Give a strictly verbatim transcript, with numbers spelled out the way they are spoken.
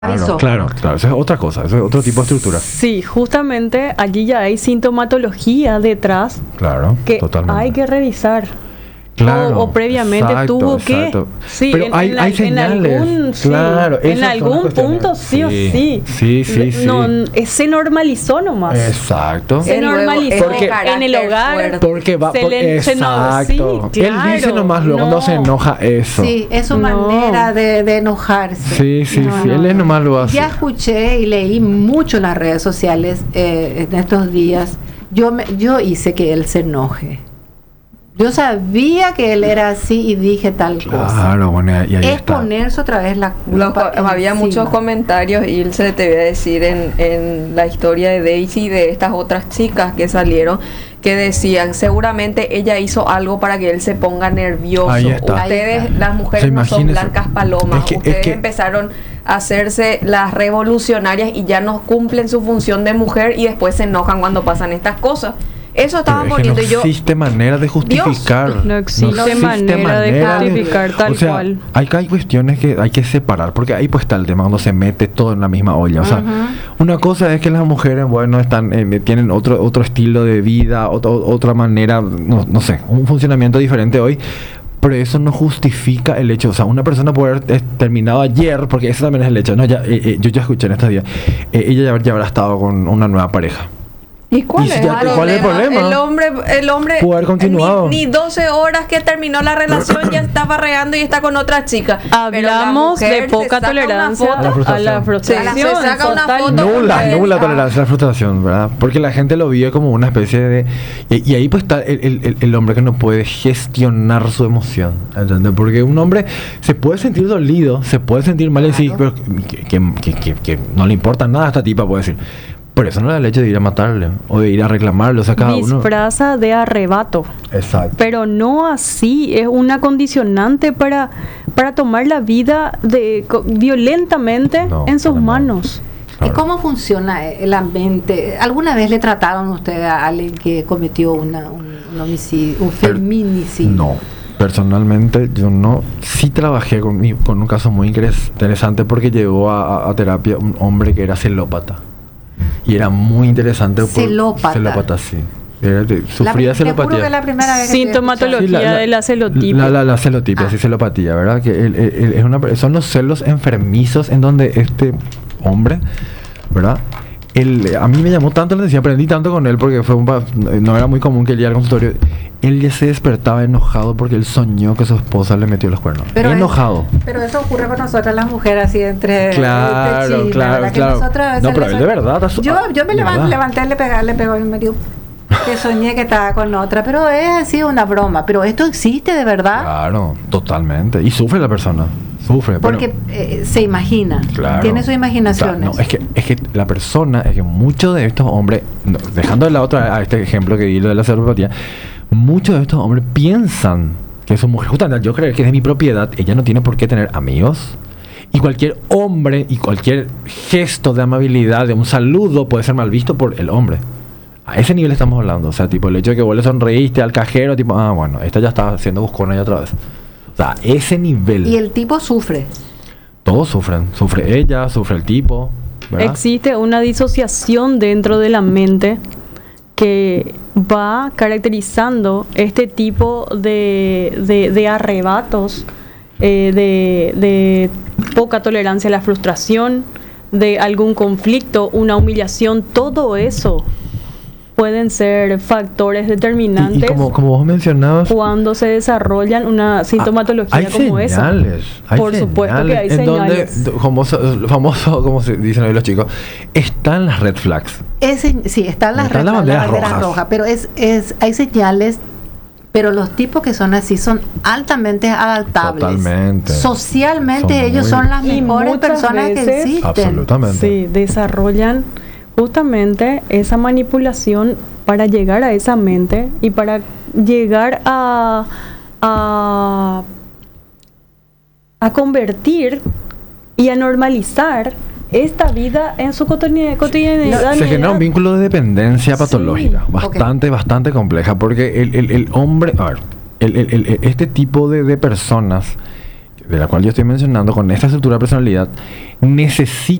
Claro, Eso. claro, claro, eso es otra cosa, eso es otro tipo de estructura. Sí, justamente allí ya hay sintomatología detrás Claro, que totalmente. hay que revisar. Claro, o, o previamente exacto, tuvo exacto. que sí, Pero en, hay, en, hay al- en señales, algún sí, claro, en esas son las algún cuestiones. punto sí, o sí Sí, sí, sí, no, sí. eh, se normalizó nomás. Exacto. Se Y luego normalizó ese Porque- en el carácter hogar. fuerte. Porque va se por, le- se no- sí, exacto. claro, Él dice nomás luego cuando no. se enoja eso. Sí, es su No. manera de, de enojarse. Sí, sí, No, sí, no, él es no. nomás lo hace. Ya escuché y leí mucho en las redes sociales eh, en estos días. Yo, me, yo hice que él se enoje. Yo sabía que él era así y dije tal cosa. Claro, bueno, y ahí Es está. ponerse otra vez la Los culpa. co- había encima. muchos comentarios y se te voy a decir en, en la historia de Daisy y de estas otras chicas que salieron que decían seguramente ella hizo algo para que él se ponga nervioso. Ahí está. Ustedes, Ahí está. las mujeres, O sea, no son imagínese. blancas palomas. Es que- es Ustedes que- empezaron a hacerse las revolucionarias y ya no cumplen su función de mujer y después se enojan cuando pasan estas cosas. Eso estaban Pero es que poniendo no y yo. existe manera de justificar. No existe manera de justificar tal o sea, cual. Hay, hay cuestiones que hay que separar, porque ahí pues está el tema cuando se mete todo en la misma olla. O sea, una cosa es que las mujeres, bueno, están eh, tienen otro otro estilo de vida, otro, otra manera, no, no sé, un funcionamiento diferente hoy. Pero eso no justifica el hecho. O sea, una persona puede haber eh, terminado ayer, porque eso también es el hecho. No, ya, eh, eh, yo ya escuché en estos días, eh, ella ya, ya habrá estado con una nueva pareja. ¿Y cuál, ¿Y es, si ya- el cuál es el problema? El hombre, el hombre Pudo haber continuado. Ni, ni doce horas que terminó la relación ya está barreando y está con otra chica. Pero la Hablamos mujer de se poca saca una tolerancia foto. A la frustración. a la frustración. Se- se saca una total- foto. Nula, Porque- nula ah. tolerancia a la frustración, ¿verdad? Porque la gente lo vive como una especie de... Y, y ahí pues está el, el- el- el hombre que no puede gestionar su emoción, ¿entendés? Porque un hombre se puede sentir dolido, se puede sentir mal en sí, pero que, que- que- que- que no le importa nada a esta tipa, puede decir. Pero eso no es el hecho de ir a matarle o de ir a reclamarle, o sea, cada uno... disfraza de arrebato. Exacto. Pero no así, es una condicionante para, para tomar la vida de, co- violentamente No, en sus para nada. manos. ¿Y Claro. cómo funciona eh, la mente? ¿Alguna vez le trataron usted a alguien que cometió una, un, un homicidio, un Per- feminicidio? No, personalmente yo no. Sí trabajé con, mi- con un caso muy interes- interesante porque llegó a, a- a terapia un hombre que era celópata. Y era muy interesante. por- Celópata. Celópata, sí. Era de- La- sufría te juro celopatía. que es la primera vez que estoy Sintomatología Sí, la- la- de la celotipia. La, la, la celotipia, Ah. sí, celopatía, ¿verdad? Que el- el- el- es una, son los celos enfermizos en donde este hombre, ¿verdad? Él, a mí me llamó tanto la atención, aprendí tanto con él porque fue un pa- no era muy común que él llegara al consultorio. Él ya se despertaba enojado porque él soñó que su esposa le metió los cuernos. Pero enojado. es- pero eso ocurre con nosotras las mujeres así entre Claro, entre chinas, claro, ¿verdad? Que claro. nosotras a veces No, pero le él de soñ- verdad, asu- Yo, yo me de levan- verdad. levanté, le pegué, le pegó a mi marido. Que soñé que estaba con otra, pero es así una broma. Pero esto existe de verdad. Claro, totalmente. Y sufre la persona. Sufre. pero- Porque eh, se imagina, Claro. tiene sus imaginaciones. Claro, no, es que es que la persona, es que muchos de estos hombres, no, dejando de lado otra a este ejemplo que di lo de la celopatía, muchos de estos hombres piensan que su mujer, justamente yo creo que es de mi propiedad, ella no tiene por qué tener amigos. Y cualquier hombre y cualquier gesto de amabilidad, de un saludo, puede ser mal visto por el hombre. A ese nivel estamos hablando. O sea, tipo, el hecho de que vos le sonreíste al cajero, tipo, ah, bueno, esta ya está haciendo buscona ya otra vez. O sea, ese nivel. Y el tipo sufre. Todos sufren. Sufre ella, sufre el tipo. ¿verdad? Existe una disociación dentro de la mente que va caracterizando este tipo de, de, de arrebatos, eh, de, de poca tolerancia a la frustración, de algún conflicto, una humillación, todo eso pueden ser factores Y, determinantes y como, como vos mencionabas, cuando se desarrollan una sintomatología hay como esa. señales, hay Por supuesto que hay en donde, señales. d- famoso, famoso, como se dicen hoy los chicos, están las red flags. Ese, sí, están las, Están red- las banderas banderas rojas. rojas, pero es, es, hay señales, pero los tipos que son así son altamente adaptables. Totalmente. Socialmente Son ellos muy- son las Y mejores muchas personas que veces- existen. Absolutamente. Sí, desarrollan justamente esa manipulación para llegar a esa mente y para llegar a, a, a convertir y a normalizar esta vida en su cotidianidad. cotidianidad. Se genera un vínculo de dependencia Sí, patológica, bastante, bastante compleja, porque el, el, el hombre, a ver, el, el- el- este tipo de, de personas de la cual yo estoy mencionando, con esta estructura de personalidad, necesita